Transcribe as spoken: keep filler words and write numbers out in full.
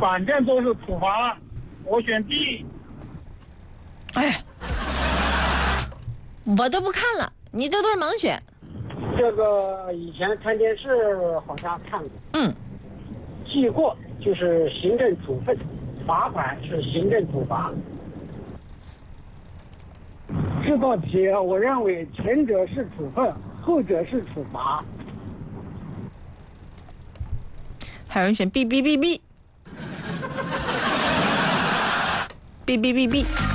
反正都是处罚，我选 D。 哎，我都不看了，你这都是盲选。 这个以前看电视好像看过。 嗯， 记过就是行政处分，罚款是行政处罚。这道题我认为前者是处分，后者是处罚。 还有人选 B B B B B B B B。